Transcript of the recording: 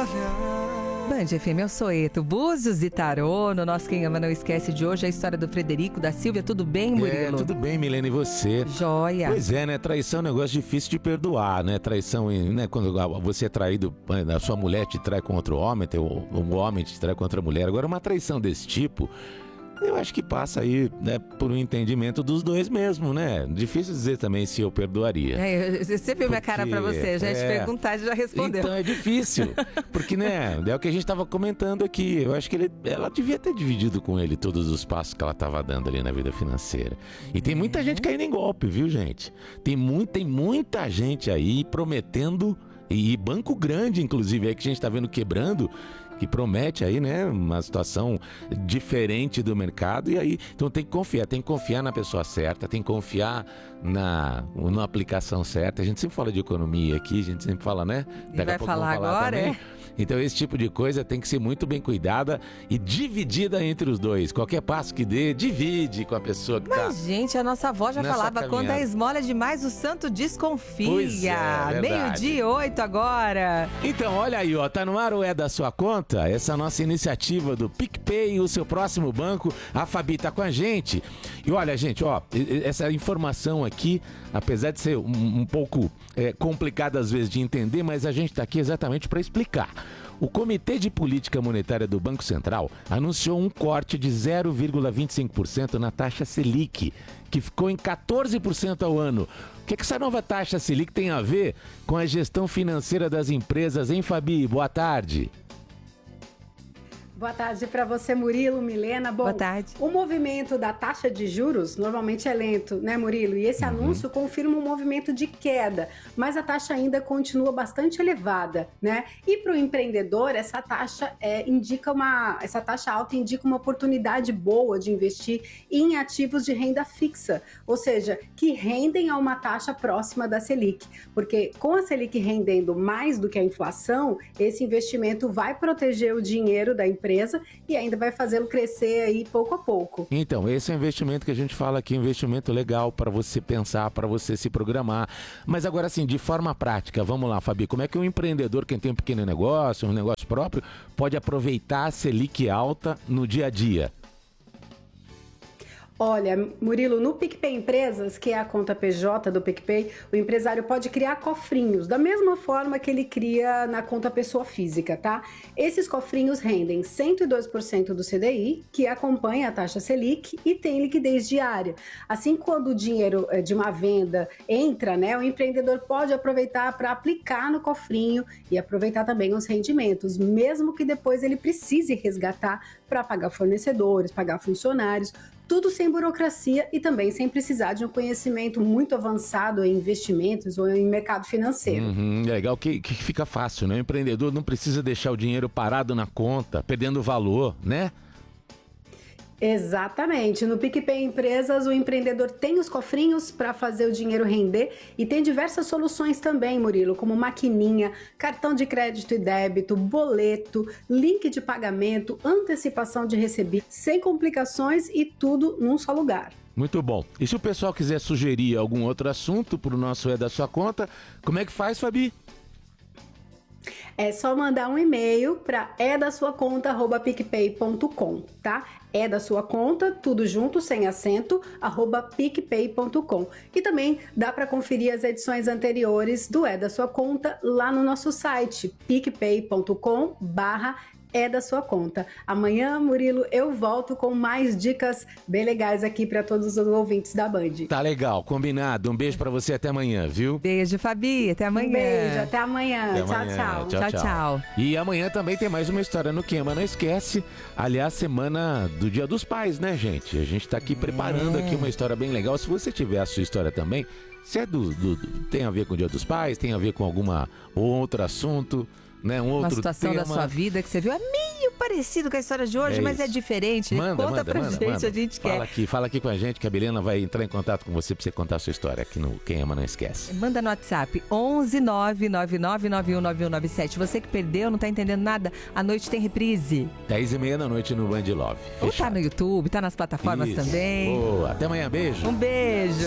Band FM, eu sou Eto, Búzios e Tarô. No nosso Quem Ama Não Esquece de hoje, a história do Frederico, da Silvia. Tudo bem, Murilo? Tudo bem, Milena, e você? Joia. Pois é, né? Traição é um negócio difícil de perdoar, né? Traição, né? Quando você é traído, a sua mulher te trai com outro homem, um homem te trai com outra mulher. Agora, uma traição desse tipo, eu acho que passa aí, né, por um entendimento dos dois mesmo, né? Difícil dizer também se eu perdoaria. Você viu minha cara pra você, já te perguntar e já respondeu. Então é difícil, porque, né, é o que a gente tava comentando aqui. Eu acho que ela devia ter dividido com ele todos os passos que ela tava dando ali na vida financeira. E tem muita gente caindo em golpe, viu, gente? Tem muita gente aí prometendo, e banco grande, inclusive, aí que a gente tá vendo quebrando, que promete aí, né, uma situação diferente do mercado. E aí, então tem que confiar na pessoa certa, tem que confiar na aplicação certa. A gente sempre fala de economia aqui, a gente sempre fala, né? Daqui vai falar agora, também. Então esse tipo de coisa tem que ser muito bem cuidada e dividida entre os dois. Qualquer passo que dê, divide com a pessoa que tá. Mas, gente, a nossa avó já falava, caminhada. quando a esmola é demais, o santo desconfia. Pois é, verdade. 12:08 agora. Então, olha aí, ó, tá no ar o É da Sua Conta, essa nossa iniciativa do PicPay, o seu próximo banco. A Fabi tá com a gente. E olha, gente, ó, essa informação aqui, apesar de ser um pouco complicada às vezes de entender, mas a gente tá aqui exatamente para explicar. O Comitê de Política Monetária do Banco Central anunciou um corte de 0,25% na taxa Selic, que ficou em 14% ao ano. O que essa nova taxa Selic tem a ver com a gestão financeira das empresas, hein, Fabi? Boa tarde. Boa tarde para você, Murilo, Milena. Bom, boa tarde. O movimento da taxa de juros normalmente é lento, né, Murilo? E esse anúncio confirma um movimento de queda, mas a taxa ainda continua bastante elevada, né? E para o empreendedor, essa taxa essa taxa alta indica uma oportunidade boa de investir em ativos de renda fixa, ou seja, que rendem a uma taxa próxima da Selic, porque com a Selic rendendo mais do que a inflação, esse investimento vai proteger o dinheiro da empresa e ainda vai fazê-lo crescer aí pouco a pouco. Então, esse é um investimento que a gente fala aqui, um investimento legal para você pensar, para você se programar. Mas agora sim, de forma prática, vamos lá, Fabi, como é que um empreendedor, quem tem um pequeno negócio, um negócio próprio, pode aproveitar a Selic alta no dia a dia? Olha, Murilo, no PicPay Empresas, que é a conta PJ do PicPay, o empresário pode criar cofrinhos, da mesma forma que ele cria na conta pessoa física, tá? Esses cofrinhos rendem 102% do CDI, que acompanha a taxa Selic, e tem liquidez diária. Assim, quando o dinheiro de uma venda entra, né, o empreendedor pode aproveitar para aplicar no cofrinho e aproveitar também os rendimentos, mesmo que depois ele precise resgatar para pagar fornecedores, pagar funcionários, tudo sem burocracia e também sem precisar de um conhecimento muito avançado em investimentos ou em mercado financeiro. Legal que fica fácil, né? O empreendedor não precisa deixar o dinheiro parado na conta, perdendo valor, né? Exatamente. No PicPay Empresas, o empreendedor tem os cofrinhos para fazer o dinheiro render e tem diversas soluções também, Murilo, como maquininha, cartão de crédito e débito, boleto, link de pagamento, antecipação de recebível, sem complicações e tudo num só lugar. Muito bom. E se o pessoal quiser sugerir algum outro assunto para o nosso É da Sua Conta, como é que faz, Fabi? É só mandar um e-mail para edasuaconta@picpay.com, tá? É da sua conta, tudo junto, sem acento, @picpay.com. E também dá para conferir as edições anteriores do É da Sua Conta lá no nosso site, picpay.com/É da Sua Conta. Amanhã, Murilo, eu volto com mais dicas bem legais aqui para todos os ouvintes da Band. Tá legal, combinado. Um beijo para você, até amanhã, viu? Beijo, Fabi, até amanhã. Um beijo, até amanhã. Até Tchau, amanhã. tchau. Tchau, tchau. E amanhã também tem mais uma história no Quem Ama Não Esquece. Aliás, semana do Dia dos Pais, né, gente? A gente tá aqui preparando aqui uma história bem legal. Se você tiver a sua história também, se é tem a ver com o Dia dos Pais, tem a ver com alguma outro assunto, né? Uma situação da sua vida que você viu é meio parecido com a história de hoje, mas é diferente. Conta pra gente, a gente quer. Fala aqui com a gente que a Milena vai entrar em contato com você pra você contar a sua história aqui no Quem Ama Não Esquece. Manda no WhatsApp 11 999919197. Você que perdeu, não tá entendendo nada, à noite tem reprise. 10h30 da noite no Band Love. Ou tá no YouTube, tá nas plataformas também. Boa, até amanhã, beijo. Um beijo.